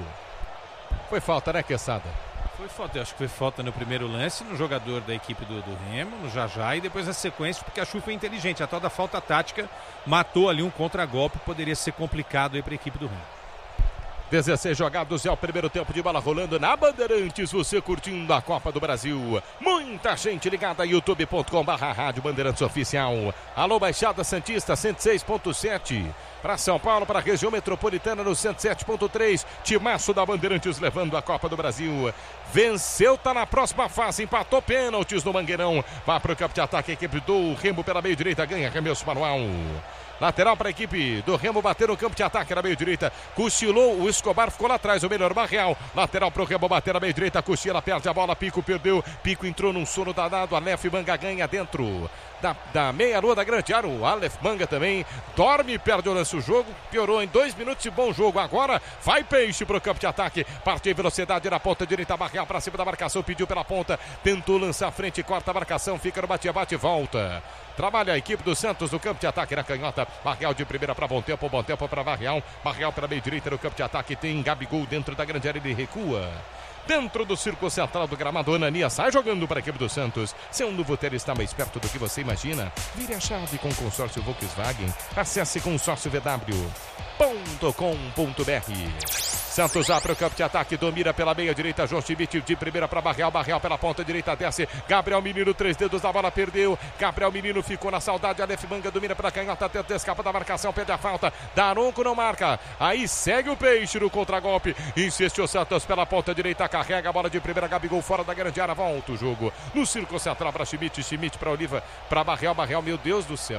A: Foi falta, né, Quesada?
F: Foi falta, eu acho que foi falta no primeiro lance, no jogador da equipe do, do Remo, no Jajá, e depois na sequência, porque a Pikachu foi inteligente, a tal da falta tática matou ali um contra-golpe, poderia ser complicado aí para a equipe do Remo.
A: dezesseis jogados, é o primeiro tempo de bola rolando na Bandeirantes, você curtindo a Copa do Brasil. Muita gente ligada, youtube ponto com barra rádio Bandeirantes Oficial. Alô, Baixada Santista, cento e seis ponto sete. Para São Paulo, para a região metropolitana no cento e sete ponto três. Timaço da Bandeirantes levando a Copa do Brasil. Venceu, tá na próxima fase, empatou pênaltis no Mangueirão. Vai para o campo de ataque, a equipe do Remo pela meia direita, ganha arremesso manual. Lateral para a equipe do Remo bater no campo de ataque na meia direita. Cochilou, o Escobar ficou lá atrás, o melhor Barreal. Lateral para o Remo bater na meia direita. Cochila, perde a bola, Pico perdeu. Pico entrou num sono danado. Aleph Manga ganha dentro da, da meia-lua da grande área. O Aleph Manga também dorme, perde o lance. O jogo piorou em dois minutos de bom jogo. Agora vai Peixe para o campo de ataque. Parte em velocidade na ponta direita. Barreal para cima da marcação, pediu pela ponta. Tentou lançar a frente, corta a marcação. Fica no bate-bate, volta. Trabalha a equipe do Santos no campo de ataque na canhota. Barreal de primeira para Bom Tempo, Bom Tempo para Barreal. Barreal para meia direita no campo de ataque. Tem Gabigol dentro da grande área, ele recua. Dentro do círculo central do gramado, Ananias sai jogando para a equipe do Santos. Seu novo ter está mais perto do que você imagina. Vire a chave com o consórcio Volkswagen. Acesse consórcio v w ponto com ponto b r. Santos já para o campo de ataque, domina pela meia direita, João Schmidt de primeira para Barreal, Barreal pela ponta direita, desce, Gabriel Menino, três dedos da bola, perdeu, Gabriel Menino ficou na saudade, Aleph Manga domina pela canhota, tenta escapa da marcação, pede a falta, Daronco não marca, aí segue o Peixe no contragolpe, insiste o Santos pela ponta direita, carrega a bola de primeira, Gabigol fora da grande área, volta o jogo, no círculo central para Schmidt, Schmidt para Oliva, para Barreal, Barreal, meu Deus do céu.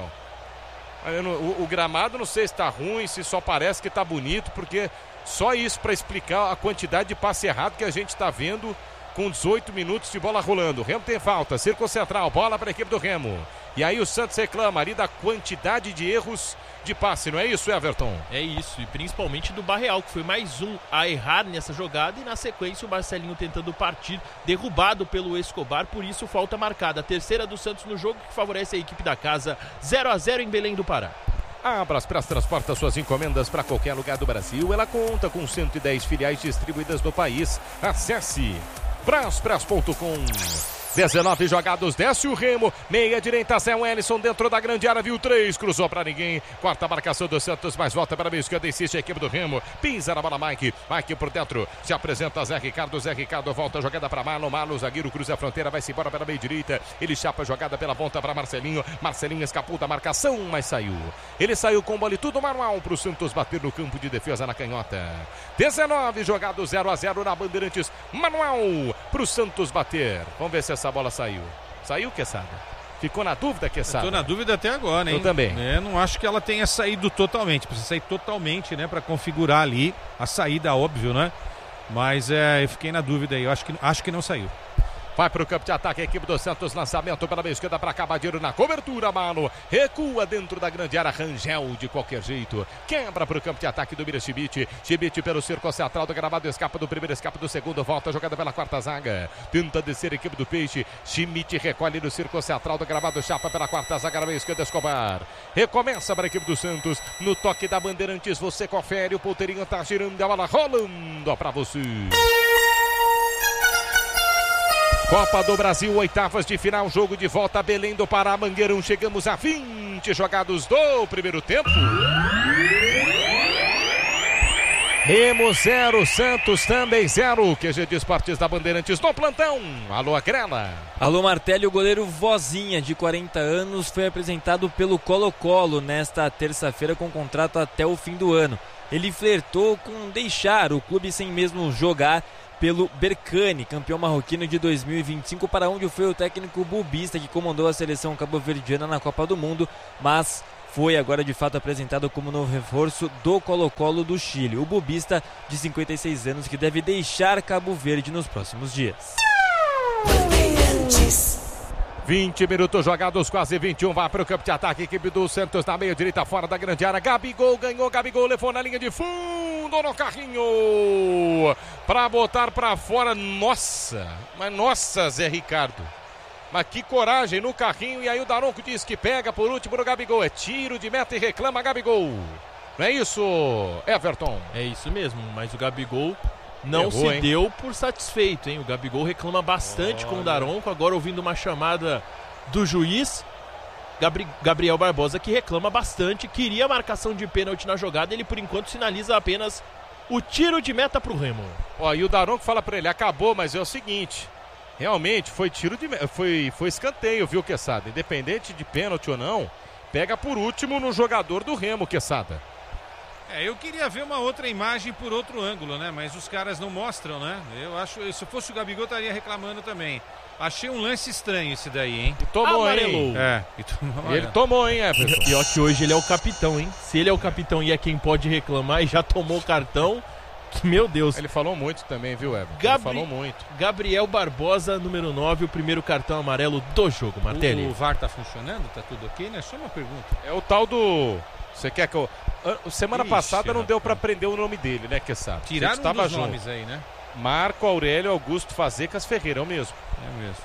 A: Não, o, o gramado não sei se está ruim, se só parece que está bonito, porque só isso para explicar a quantidade de passe errado que a gente está vendo com dezoito minutos de bola rolando. O Remo tem falta, círculo central, bola para a equipe do Remo. E aí o Santos reclama ali da quantidade de erros de passe, não é isso, Everton?
H: É isso, e principalmente do Barreal, que foi mais um a errar nessa jogada, e na sequência o Marcelinho tentando partir, derrubado pelo Escobar, por isso falta marcada. A terceira do Santos no jogo, que favorece a equipe da casa, zero a zero em Belém do Pará.
A: A Braspress transporta suas encomendas para qualquer lugar do Brasil. Ela conta com cento e dez filiais distribuídas no país. Acesse braspress ponto com. dezenove jogados, desce o Remo, meia direita, Zé Wellison dentro da grande área, viu três, cruzou pra ninguém, quarta marcação do Santos, mas volta para a meia esquerda, insiste a equipe do Remo, pisa na bola Mike, Mike por dentro, se apresenta Zé Ricardo, Zé Ricardo volta a jogada para Marlon, Marlon, zagueiro cruza a fronteira, vai-se embora pela meia direita, ele chapa a jogada pela ponta para Marcelinho, Marcelinho escapou da marcação, mas saiu, ele saiu com bola e tudo manual pro Santos bater no campo de defesa na canhota, dezenove jogados, zero a zero na Bandeirantes, manual pro Santos bater, vamos ver se essa A bola saiu. Saiu, Quesada? Ficou na dúvida, Quesada?
F: Eu tô na dúvida até agora, hein?
A: Eu também.
F: É, não acho que ela tenha saído totalmente. Precisa sair totalmente, né? Pra configurar ali a saída, óbvio, né? Mas é, eu fiquei na dúvida aí. Eu acho que, acho que não saiu.
A: Vai para o campo de ataque a equipe do Santos, lançamento pela meia esquerda para Cabadeiro na cobertura, mano. Recua dentro da grande área, Rangel de qualquer jeito. Quebra para o campo de ataque do Mira Schmidt. Schmidt pelo círculo central do gramado, escapa do primeiro, escapa do segundo, volta jogada pela quarta zaga. Tenta descer a equipe do Peixe. Schmidt recolhe no círculo central do gramado, chapa pela quarta zaga na meia esquerda, Escobar. Recomeça para a equipe do Santos. No toque da Bandeirantes, você confere, o ponteirinho tá girando, a bola rolando para você. Copa do Brasil, oitavas de final, jogo de volta, Belém do Pará, Mangueirão. Chegamos a vinte jogados do primeiro tempo. Remo zero, Santos também zero. Q G de Esportes da Bandeirantes no plantão. Alô, Agrela.
G: Alô, Martelli. O goleiro Vozinha, de quarenta anos, foi apresentado pelo Colo-Colo nesta terça-feira com contrato até o fim do ano. Ele flertou com deixar o clube sem mesmo jogar pelo Berkane, campeão marroquino de dois mil e vinte e cinco, para onde foi o técnico Bubista, que comandou a seleção cabo-verdiana na Copa do Mundo, mas foi agora de fato apresentado como novo reforço do Colo-Colo do Chile. O Bubista, de cinquenta e seis anos, que deve deixar Cabo Verde nos próximos dias.
A: vinte minutos jogados, quase vinte e um, vai para o campo de ataque, equipe do Santos na meia direita, fora da grande área, Gabigol ganhou, Gabigol levou na linha de fundo no carrinho, para botar para fora, nossa, mas nossa, Zé Ricardo, mas que coragem no carrinho, e aí o Daronco diz que pega por último no Gabigol, é tiro de meta e reclama Gabigol, não é isso, Everton?
H: É isso mesmo, mas o Gabigol não
A: Errou,
H: se
A: hein?
H: deu por satisfeito, hein? O Gabigol reclama bastante Olha. com o Daronco, agora ouvindo uma chamada do juiz, Gabri- Gabriel Barbosa, que reclama bastante, queria a marcação de pênalti na jogada, ele por enquanto sinaliza apenas o tiro de meta pro Remo.
A: Ó, e o Daronco fala pra ele, acabou, mas é o seguinte, realmente foi tiro de foi, foi escanteio, viu, Quesada? Independente de pênalti ou não, pega por último no jogador do Remo, Quesada.
F: É, eu queria ver uma outra imagem por outro ângulo, né? Mas os caras não mostram, né? Eu acho, se fosse o Gabigol, estaria reclamando também. Achei um lance estranho esse daí, hein?
A: E tomou,
H: Amarelou.
A: hein?
F: É, e tomou,
A: Ele tomou, hein, Everton?
H: Pior que hoje ele é o capitão, hein? Se ele é o capitão e é quem pode reclamar e já tomou cartão, que, meu Deus.
A: Ele falou muito também, viu, Everton?
H: Gabri...
A: Ele falou muito.
H: Gabriel Barbosa, número nove, o primeiro cartão amarelo do jogo, Martelli.
F: O, o V A R tá funcionando? Tá tudo ok, né? Só uma pergunta.
A: É o tal do... Você quer que eu... Semana
F: Ixi,
A: passada não
F: rapaz.
A: deu pra aprender o nome dele, né, Quesada?
F: Tiraram um
A: tava
F: dos
A: junto.
F: nomes aí, né?
A: Marco Aurélio Augusto Fazecas Ferreira, é o mesmo.
F: É mesmo.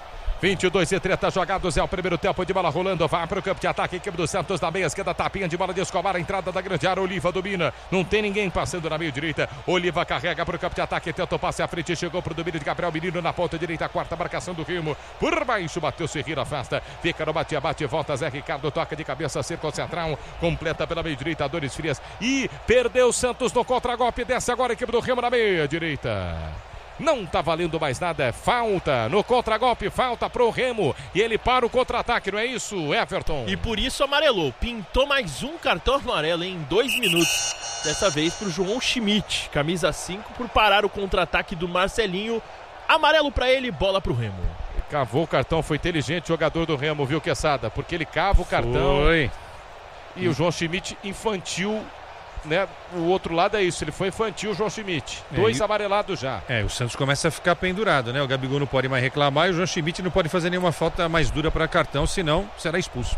A: vinte e dois e trinta jogados, é o primeiro tempo de bola rolando, vai para o campo de ataque, equipe do Santos na meia esquerda, tapinha de bola de Escobar, a entrada da grande área, Oliva domina, não tem ninguém passando na meia direita, Oliva carrega para o campo de ataque, tenta o passe à frente, chegou para o domínio de Gabriel Menino na ponta direita, quarta marcação do Remo, por baixo, Matheus Ferreira afasta, fica no bate-bate, volta Zé Ricardo, toca de cabeça, círculo central, completa pela meia direita, Dores Frias, e perdeu o Santos no contra-golpe, desce agora a equipe do Remo na meia direita. Não tá valendo mais nada, é falta no contra-golpe, falta pro Remo e ele para o contra-ataque, não é isso, Everton?
H: E por isso amarelou, pintou mais um cartão amarelo em dois minutos, dessa vez pro João Schmidt, camisa cinco, por parar o contra-ataque do Marcelinho, amarelo pra ele, bola pro Remo.
A: Ele cavou o cartão, foi inteligente o jogador do Remo, viu, Quesada? Porque ele cava o cartão foi. E o João Schmidt infantil. Né? O outro lado é isso, ele foi infantil, o João Schmidt. Dois é, amarelados já.
F: É, o Santos começa a ficar pendurado, né? O Gabigol não pode mais reclamar e o João Schmidt não pode fazer nenhuma falta mais dura para cartão, senão será expulso.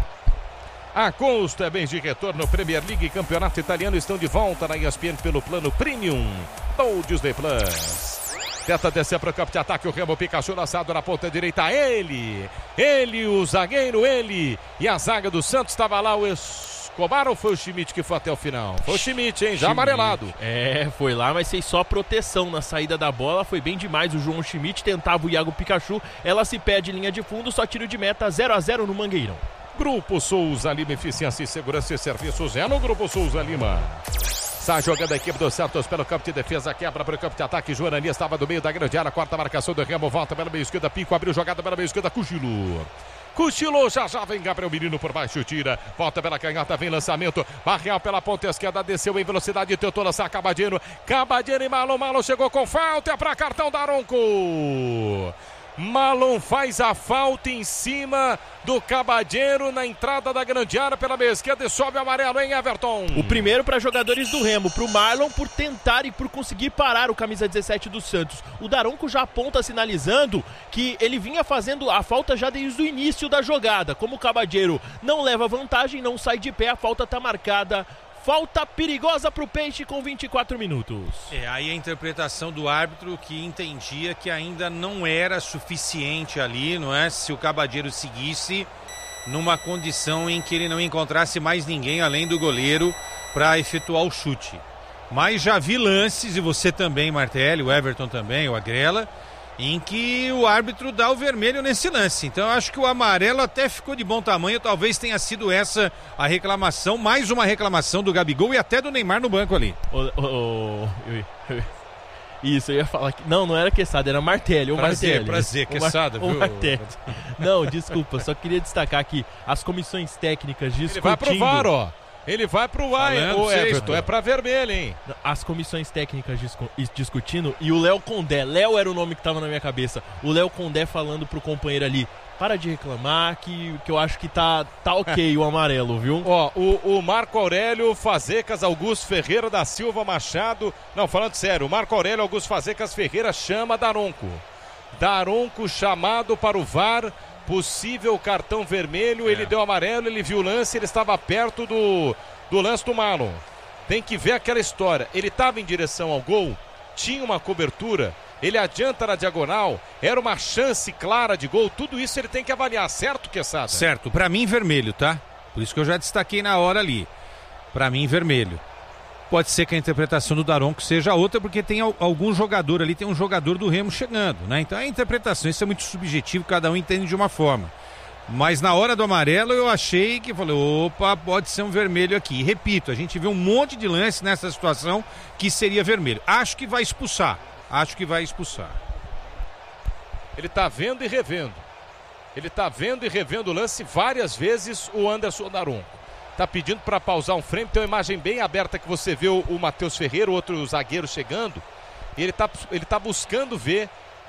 A: A custo é bem de retorno, Premier League e Campeonato Italiano estão de volta na E S P N pelo plano Premium do Disney Plus. Tenta descer para o campo de ataque, o Remo, Pikachu lançado na ponta direita, ele, ele, o zagueiro, ele, e a zaga do Santos estava lá, o Escobar ou foi o Schmidt que foi até o final? Foi o Schmidt, hein? Já Schmidt. Amarelado.
H: É, foi lá, mas fez só proteção na saída da bola. Foi bem demais o João Schmidt. Tentava o Iago Pikachu. Ela se perde linha de fundo, só tiro de meta, zero a zero no Mangueirão.
A: Grupo Souza Lima, eficiência e segurança e serviços. É no Grupo Souza Lima. Sai jogando a equipe do Santos pelo campo de defesa, quebra para o campo de ataque. Joanani estava do meio da grande área. Quarta marcação do Remo, volta pela meia esquerda. Pico abriu jogada pela meia esquerda. Cochilo. Cochilou, já já vem Gabriel Menino por baixo, tira, volta pela canhota, vem lançamento, Barreal pela ponta esquerda, desceu em velocidade, tentou lançar Cabadeiro, Cabadeiro e Malon, Malon chegou com falta, é para cartão da Aronco. Malon faz a falta em cima do Cabadeiro na entrada da grande área pela meia esquerda e sobe o amarelo, hein, Everton?
H: O primeiro para jogadores do Remo, pro Marlon por tentar e por conseguir parar o camisa dezessete do Santos. O Daronco já aponta sinalizando que ele vinha fazendo a falta já desde o início da jogada. Como o Cabadeiro não leva vantagem, não sai de pé, a falta tá marcada. Falta perigosa para o Peixe com vinte e quatro minutos.
F: É, aí a interpretação do árbitro que entendia que ainda não era suficiente ali, não é? Se o Cabadeiro seguisse numa condição em que ele não encontrasse mais ninguém além do goleiro para efetuar o chute. Mas já vi lances, e você também, Martelli, o Everton também, o Agrela, em que o árbitro dá o vermelho nesse lance. Então eu acho que o amarelo até ficou de bom tamanho, talvez tenha sido essa a reclamação, mais uma reclamação do Gabigol e até do Neymar no banco ali.
H: Oh, oh, oh, eu, eu, isso, eu ia falar que... Não, não era Quesada, era Martelli. O
F: prazer,
H: Martelli.
F: prazer, Quesada, viu?
H: O Martelli. Não, desculpa, só queria destacar aqui as comissões técnicas discutindo...
A: Ele vai pro V A R, ó. Ele vai pro V A R, o Everton, é pra vermelho, hein?
H: As comissões técnicas discu discutindo e o Léo Condé, Léo era o nome que tava na minha cabeça, o Léo Condé falando pro companheiro ali, para de reclamar que, que eu acho que tá, tá ok o amarelo, viu?
A: Ó, o, o Marco Aurélio Fazecas Augusto Ferreira da Silva Machado, não, falando sério, o Marco Aurélio Augusto Fazecas Ferreira chama Daronco. Daronco chamado para o V A R, possível cartão vermelho, é. Ele deu amarelo, ele viu o lance, ele estava perto do, do lance do Marlon. Tem que ver aquela história, ele estava em direção ao gol, tinha uma cobertura, ele adianta na diagonal, era uma chance clara de gol, tudo isso ele tem que avaliar, certo, Quesada?
F: Certo, pra mim vermelho, tá? Por isso que eu já destaquei na hora ali, pra mim vermelho. Pode ser que a interpretação do Daronco seja outra, porque tem algum jogador ali, tem um jogador do Remo chegando, né? Então a interpretação, isso é muito subjetivo, cada um entende de uma forma. Mas na hora do amarelo eu achei que, falei, opa, pode ser um vermelho aqui. E repito, a gente vê um monte de lance nessa situação que seria vermelho. Acho que vai expulsar, acho que vai expulsar.
A: Ele tá vendo e revendo. Ele tá vendo e revendo o lance várias vezes, o Anderson Daronco. Tá pedindo para pausar um frame, tem uma imagem bem aberta que você vê o, o Matheus Ferreira, o outro zagueiro chegando, e ele tá, ele tá buscando ver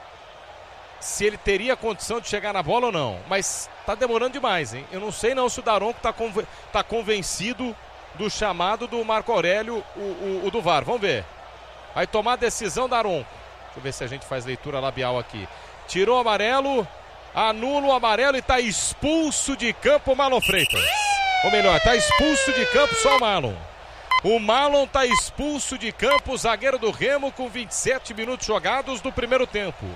A: se ele teria condição de chegar na bola ou não, mas tá demorando demais, hein? Eu não sei não se o Daronco tá, conven tá convencido do chamado do Marco Aurélio, o, o, o do V A R, vamos ver. Vai tomar a decisão Daronco. Deixa eu ver se a gente faz leitura labial aqui. Tirou o amarelo, anula o amarelo e tá expulso de campo o Marlon Freitas. Ou melhor, tá expulso de campo só o Marlon. O Marlon tá expulso de campo, o zagueiro do Remo com vinte e sete minutos jogados do primeiro tempo.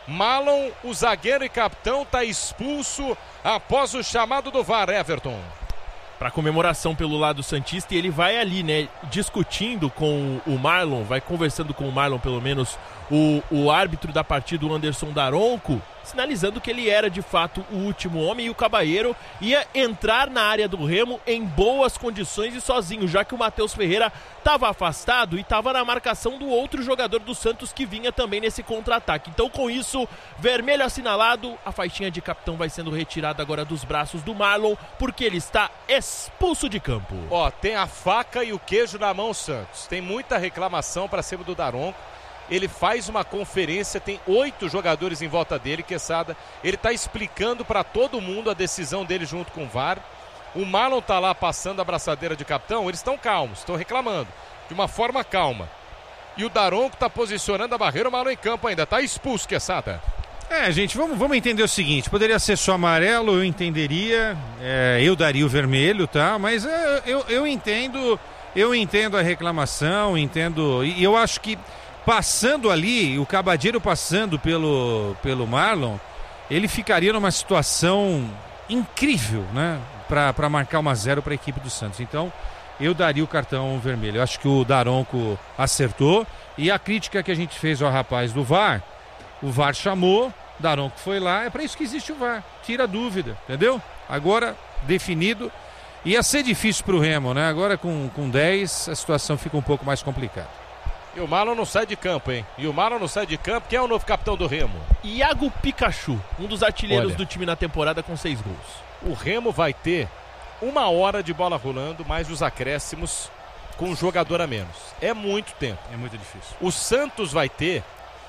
A: Marlon, o zagueiro e capitão, está expulso após o chamado do V A R, Everton.
H: Para comemoração pelo lado santista, e ele vai ali, né, discutindo com o Marlon, vai conversando com o Marlon, pelo menos, o, o árbitro da partida, o Anderson Daronco, sinalizando que ele era de fato o último homem e o Cabalheiro ia entrar na área do Remo em boas condições e sozinho, já que o Matheus Ferreira estava afastado e estava na marcação do outro jogador do Santos que vinha também nesse contra-ataque. Então, com isso, vermelho assinalado, a faixinha de capitão vai sendo retirada agora dos braços do Marlon, porque ele está expulso de campo.
A: Ó, tem a faca e o queijo na mão, Santos. Tem muita reclamação para cima do Daronco. Ele faz uma conferência, tem oito jogadores em volta dele, Quesada. Ele está explicando para todo mundo a decisão dele junto com o V A R. O Marlon está lá passando a abraçadeira de capitão, eles estão calmos, estão reclamando, de uma forma calma. E o Daronco está posicionando a barreira, o Marlon em campo ainda, está expulso, Quesada.
F: É, gente, vamos, vamos entender o seguinte, poderia ser só amarelo, eu entenderia, é, eu daria o vermelho, tá? Mas é, eu, eu entendo, eu entendo a reclamação, entendo, e eu acho que passando ali, o Cabadeiro passando pelo, pelo Marlon, ele ficaria numa situação incrível, né? Para marcar uma zero para a equipe do Santos. Então, eu daria o cartão vermelho. Eu acho que o Daronco acertou. E a crítica que a gente fez ao rapaz do V A R, o V A R chamou, Daronco foi lá. É para isso que existe o V A R. Tira a dúvida, entendeu? Agora, definido. Ia ser difícil para o Remo, né? Agora com, com dez, a situação fica um pouco mais complicada.
A: E o Marlon não sai de campo, hein? E o Marlon não sai de campo. Quem é o novo capitão do Remo?
H: Iago Pikachu, um dos artilheiros
A: Olha,
H: do time na temporada com seis gols.
A: O Remo vai ter uma hora de bola rolando, mais os acréscimos com um jogador a menos. É muito tempo.
F: É muito difícil.
A: O Santos vai ter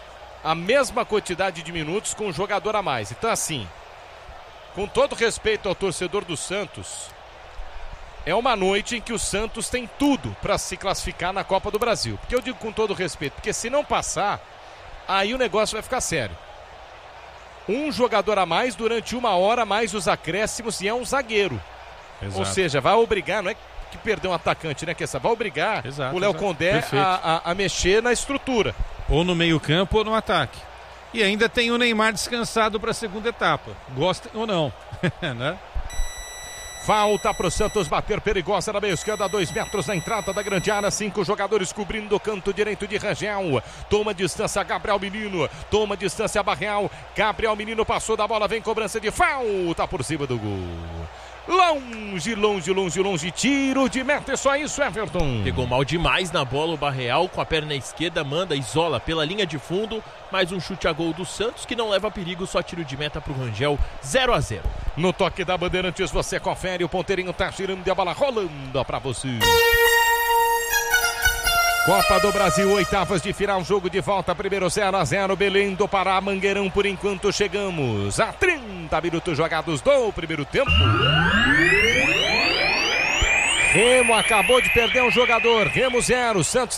A: a mesma quantidade de minutos com um jogador a mais. Então, assim, com todo respeito ao torcedor do Santos, é uma noite em que o Santos tem tudo para se classificar na Copa do Brasil. Porque eu digo com todo respeito, porque se não passar, aí o negócio vai ficar sério. Um jogador a mais durante uma hora, mais os acréscimos, e é um zagueiro. Exato. Ou seja, vai obrigar, não é que perdeu um atacante, né, que essa vai obrigar exato, o Léo Condé a, a, a mexer na estrutura.
F: Ou no meio campo ou no ataque. E ainda tem o Neymar descansado para a segunda etapa. Gostem ou não, né?
A: Falta para o Santos bater, perigosa na meia esquerda, dois metros na entrada da grande área, cinco jogadores cobrindo o canto direito de Rangel. Toma distância Gabriel Menino, toma distância Barreal. Gabriel Menino passou da bola, vem cobrança de falta por cima do gol. Longe, longe, longe, longe, tiro de meta, é só isso, Everton.
H: Pegou mal demais na bola o Barreal, com a perna esquerda, manda, isola pela linha de fundo, mais um chute a gol do Santos, que não leva perigo, só tiro de meta pro Rangel, zero a zero.
A: No toque da Bandeirantes você confere, o ponteirinho tá girando e a bola rolando pra você. Copa do Brasil, oitavas de final, jogo de volta, primeiro zero a zero, Belém do Pará, Mangueirão, por enquanto chegamos a trinta minutos jogados do primeiro tempo. Remo acabou de perder um jogador, Remo zero, Santos